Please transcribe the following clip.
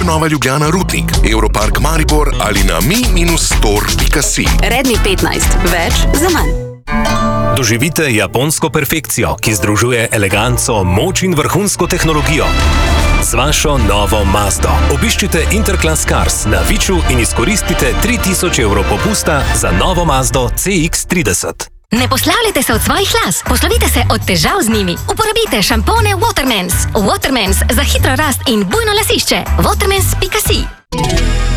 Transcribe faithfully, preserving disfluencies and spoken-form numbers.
Supernova Ljubljana Rudnik, Europark Maribor ali na mi store pika si. Redmi petnajst. Več za manj. Doživite japonsko perfekcijo, ki združuje eleganco, moč in vrhunsko tehnologijo. Z vašo novo Mazdo obiščite Interclass Cars na Viču in izkoristite tri tisoč evrov popusta za novo Mazdo C X trideset. Ne poslavljajte se od svojih las, poslovite se od težav z njimi. Uporabite šampone Watermans. Watermans za hitro rast in bujno lasišče. watermans pika si.